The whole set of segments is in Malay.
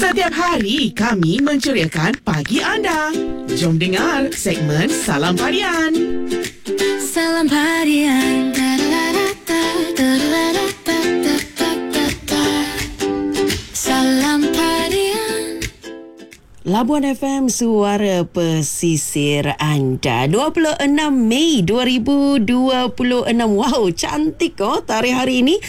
Setiap hari kami menceriakan pagi anda. Jom dengar segmen Salam Padian. Salam Padian. Salam Padian. Labuan FM, suara pesisir anda. 26 Mei 2026. Wow, cantik tarikh hari ini.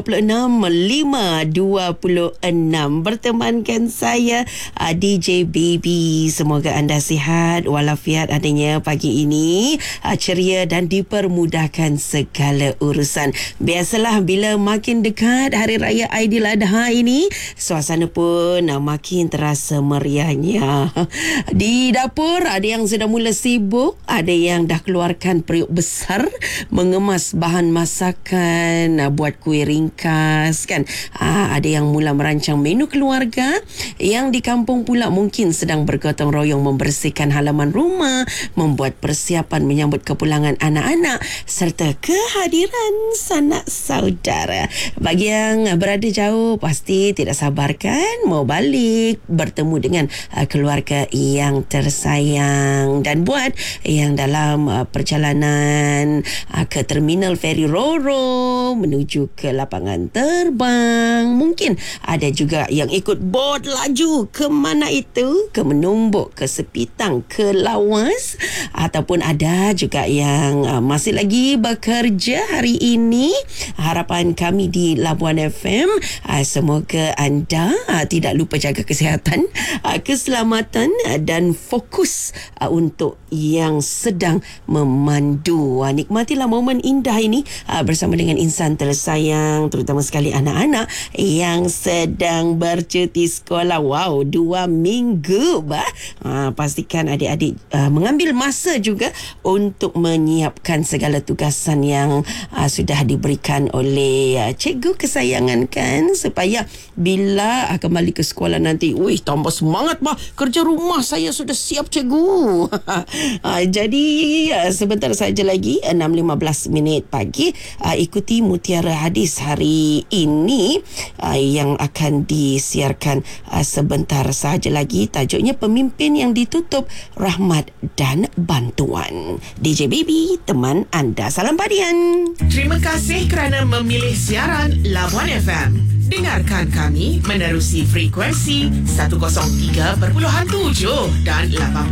26/5/26. Bertemankan saya, DJ Baby. Semoga anda sihat walafiat adanya pagi ini. Ceria dan dipermudahkan segala urusan. Biasalah bila makin dekat Hari Raya Aidiladha ini, suasana pun makin terasa meriah. Di dapur ada yang sudah mula sibuk, ada yang dah keluarkan periuk besar mengemas bahan masakan, buat kuih ringkas kan. Ada yang mula merancang menu keluarga. Yang di kampung pula mungkin sedang bergotong royong membersihkan halaman rumah, membuat persiapan menyambut kepulangan anak-anak serta kehadiran sanak saudara. Bagi yang berada jauh pasti tidak sabar kan mau balik bertemu dengan keluarga yang tersayang. Dan buat yang dalam perjalanan ke terminal feri Roro menuju ke lapangan terbang, mungkin ada juga yang ikut bot laju ke mana itu, ke Menumbuk, ke Sepitang, ke Lawas, ataupun ada juga yang masih lagi bekerja hari ini. Harapan kami di Labuan FM, semoga anda tidak lupa jaga kesihatan, keselamatan dan fokus untuk yang sedang memandu. Nikmatilah momen indah ini bersama dengan insan tersayang, terutama sekali anak-anak yang sedang bercuti sekolah. Wow, 2 minggu pastikan adik-adik mengambil masa juga untuk menyiapkan segala tugasan yang sudah diberikan oleh cikgu kesayangan kan, supaya bila kembali ke sekolah nanti, tambah semangat kerja rumah saya sudah siap cikgu. Jadi sebentar saja lagi 6.15 pagi, ikuti Mutiara Hadis hari ini yang akan disiarkan sebentar saja lagi. Tajuknya Pemimpin yang Ditutup Rahmat dan Bantuan. DJ Baby, teman anda. Salam Padian. Terima kasih kerana memilih siaran Labuan FM. Dengarkan kami menerusi frekuensi 103.7 dan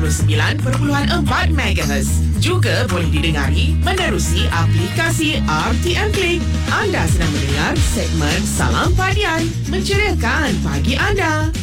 89.4 MHz. Juga boleh didengari menerusi aplikasi RTM Play. Anda sedang mendengar segmen Salam Padian, menceriakan pagi anda.